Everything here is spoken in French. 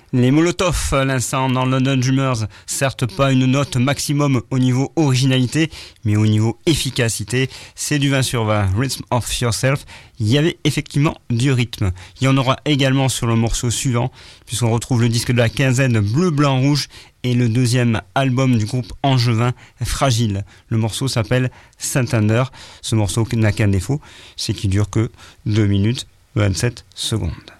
Les Molotov, à l'instant, dans London Drummers, certes pas une note maximum au niveau originalité, mais au niveau efficacité, c'est du 20 sur 20. Rhythm of Yourself, il y avait effectivement du rythme. Il y en aura également sur le morceau suivant, puisqu'on retrouve le disque de la quinzaine Bleu, Blanc, Rouge, et le deuxième album du groupe angevin Fragile. Le morceau s'appelle Saint-Ander. Ce morceau n'a qu'un défaut, c'est qu'il dure que 2 minutes 27 secondes.